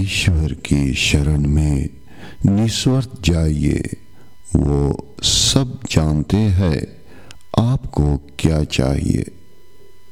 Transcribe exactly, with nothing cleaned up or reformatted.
ईश्वर की शरण में निस्वार्थ जाइए, वो सब जानते हैं आपको क्या चाहिए।